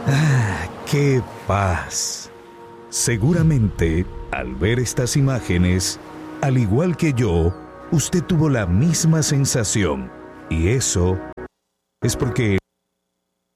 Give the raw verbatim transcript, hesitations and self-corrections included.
¡Ah, qué paz! Seguramente, al ver estas imágenes, al igual que yo, usted tuvo la misma sensación. Y eso es porque